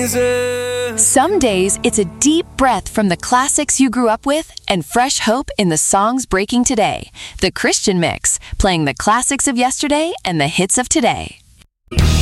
Jesus. Some days, it's a deep breath from the classics you grew up with and fresh hope in the songs breaking today. The Christian Mix, playing the classics of yesterday and the hits of today.